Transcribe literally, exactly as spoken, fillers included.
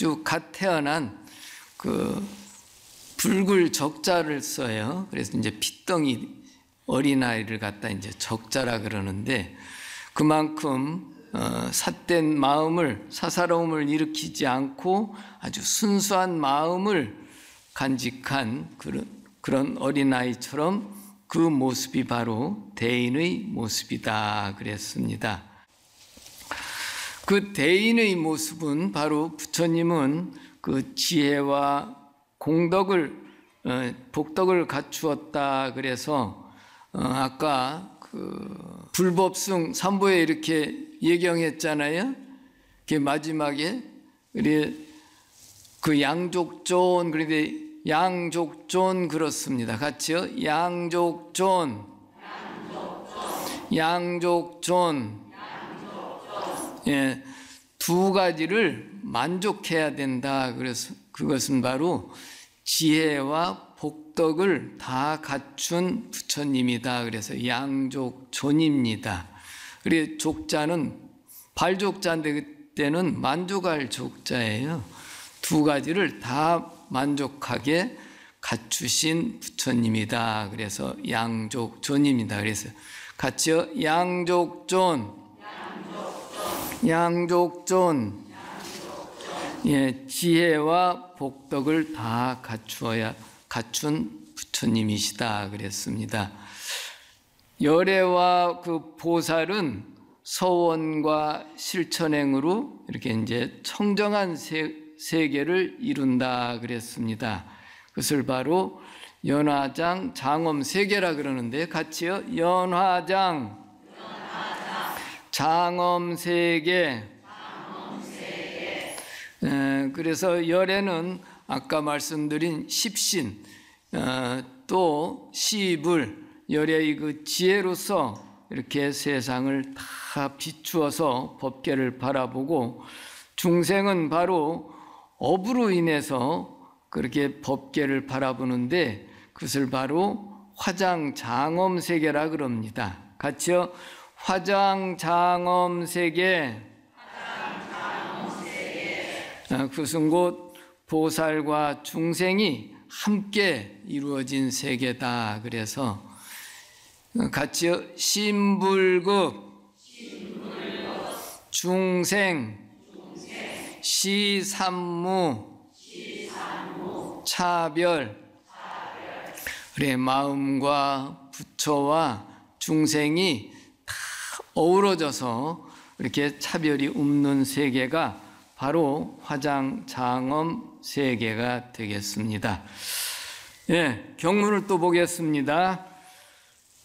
아주 갓 태어난 그 붉을 적자를 써요. 그래서 이제 핏덩이 어린아이를 갖다 이제 적자라 그러는데, 그만큼 어, 삿된 마음을, 사사로움을 일으키지 않고 아주 순수한 마음을 간직한 그런, 그런 어린아이처럼 그 모습이 바로 대인의 모습이다 그랬습니다. 그 대인의 모습은 바로 부처님은 그 지혜와 공덕을, 어, 복덕을 갖추었다 그래서 어, 아까 그 불법승 삼보에 이렇게 예경했잖아요. 그 마지막에 그 양족존, 그런데 양족존 그렇습니다. 같이요. 양족존, 양족존, 양족존. 예, 두 가지를 만족해야 된다. 그래서 그것은 바로 지혜와 복덕을 다 갖춘 부처님이다. 그래서 양족존입니다. 그리고 족자는 발족자인데 그때는 만족할 족자예요. 두 가지를 다 만족하게 갖추신 부처님이다. 그래서 양족존입니다. 그래서 같이요. 양족존, 양족존, 양족존. 예, 지혜와 복덕을 다 갖추어야 갖춘 부처님이시다 그랬습니다. 열애와 그 보살은 서원과 실천행으로 이렇게 이제 청정한 세, 세계를 이룬다 그랬습니다. 그것을 바로 연화장 장엄 세계라 그러는데 같이요. 연화장, 연화장. 장엄 세계. 에, 그래서 열애는 아까 말씀드린 십신, 어, 또 시불, 열애의 그 지혜로서 이렇게 세상을 다 비추어서 법계를 바라보고, 중생은 바로 업으로 인해서 그렇게 법계를 바라보는데 그것을 바로 화장장엄세계라 그럽니다. 같이요. 화장장엄세계. 그것은 곧 보살과 중생이 함께 이루어진 세계다. 그래서 같이요. 신불급, 신불급. 중생, 중생. 시삼무, 시삼무. 차별. 차별. 그래, 마음과 부처와 중생이 다 어우러져서 이렇게 차별이 없는 세계가 바로 화장장엄 세계가 되겠습니다. 예, 경문을 또 보겠습니다.